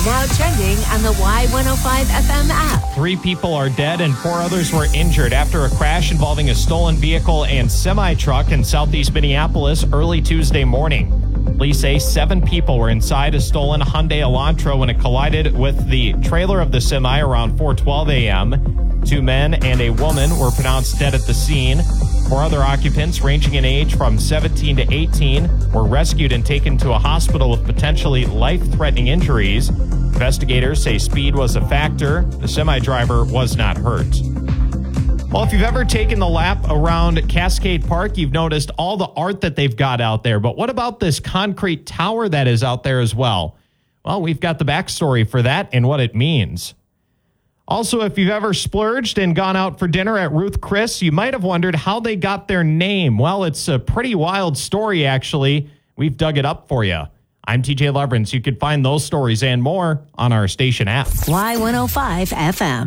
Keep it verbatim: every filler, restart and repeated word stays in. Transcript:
Now trending on the Y one oh five F M app. Three people are dead and four others were injured after a crash involving a stolen vehicle and semi-truck in southeast Minneapolis early Tuesday morning. Police say seven people were inside a stolen Hyundai Elantra when it collided with the trailer of the semi around four twelve a.m. Two men and a woman were pronounced dead at the scene. Four other occupants, ranging in age from seventeen to eighteen, were rescued and taken to a hospital with potentially life-threatening injuries. Investigators say speed was a factor. The semi-driver was not hurt. Well, if you've ever taken the lap around Cascade Park, you've noticed all the art that they've got out there. But what about this concrete tower that is out there as well? Well, we've got the backstory for that and what it means. Also, if you've ever splurged and gone out for dinner at Ruth Chris, you might have wondered how they got their name. Well, it's a pretty wild story, actually. We've dug it up for you. I'm T J Leverance. You can find those stories and more on our station app. Y one oh five F M.